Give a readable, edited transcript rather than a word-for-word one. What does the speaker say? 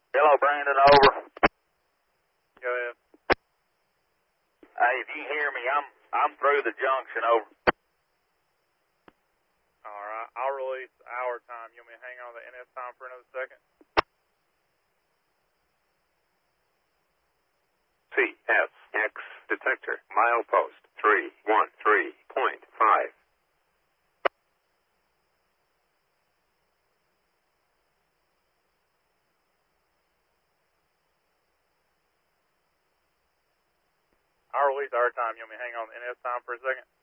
Hello, Brandon, over. Go ahead. Hey, if you hear me, I'm through the junction, over. All right. I'll release our time. You want me to hang on the NS time for another second? CSX detector, milepost 313.5. I'll release our time. You want me to hang on the NS time for a second?